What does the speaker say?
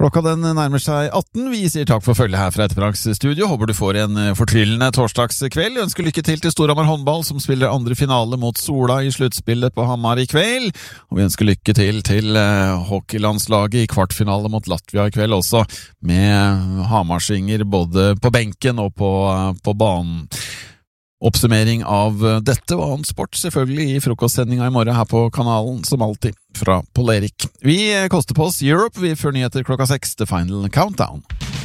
Klokka den nærmer seg 18. Vi sier takk for følget her fra Ettermiddags studio. Håper du får en fortryllende torsdagskveld. Ønsker lykke til Storhamar håndball, som spiller andre finale mot Sola i sluttspillet på Hamar i kveld. Og vi ønsker lykke til hockeylandslaget i kvartfinale mot Latvia i kveld også, med Hamarsinger både på benken og på banen. Oppsummering av dette og annen sport selvfølgelig i frokostsendinga i morgen her på kanalen, som alltid, fra Pål Erik. Vi koster på oss Europe, vi før nyheter klokka 6, The Final Countdown.